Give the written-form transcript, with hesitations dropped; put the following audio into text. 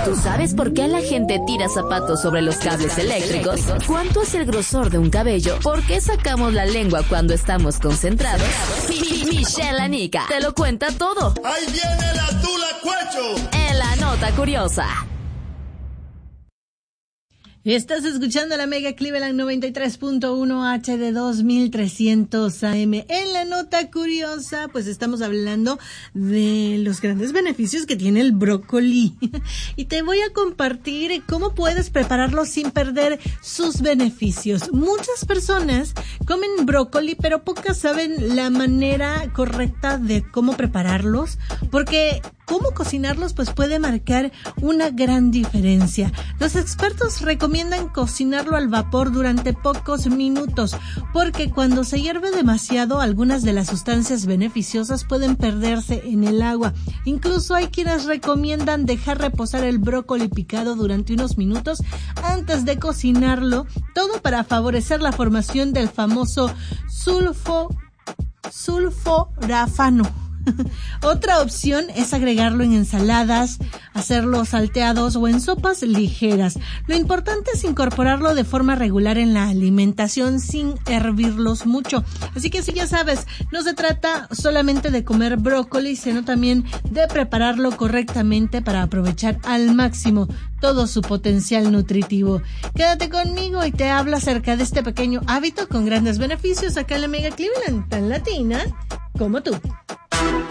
¿Tú sabes por qué la gente tira zapatos sobre los cables eléctricos? ¿Cuánto es el grosor de un cabello? ¿Por qué sacamos la lengua cuando estamos concentrados? Michelle Anica te lo cuenta todo. ¡Ahí viene la Tula Cuecho! En la nota curiosa. Estás escuchando la Mega Cleveland 93.1 HD 2300 AM. En la nota curiosa, pues estamos hablando de los grandes beneficios que tiene el brócoli. Y te voy a compartir cómo puedes prepararlo sin perder sus beneficios. Muchas personas comen brócoli, pero pocas saben la manera correcta de cómo prepararlos, porque cómo cocinarlos pues puede marcar una gran diferencia. Los expertos recomiendan cocinarlo al vapor durante pocos minutos, porque cuando se hierve demasiado, algunas de las sustancias beneficiosas pueden perderse en el agua. Incluso hay quienes recomiendan dejar reposar el brócoli picado durante unos minutos antes de cocinarlo, todo para favorecer la formación del famoso sulforafano. Otra opción es agregarlo en ensaladas, hacerlo salteados o en sopas ligeras. Lo importante es incorporarlo de forma regular en la alimentación sin hervirlos mucho. Así que sí, ya sabes, no se trata solamente de comer brócoli, sino también de prepararlo correctamente para aprovechar al máximo todo su potencial nutritivo. Quédate conmigo y te hablo acerca de este pequeño hábito con grandes beneficios acá en la Mega Cleveland, tan latina como tú.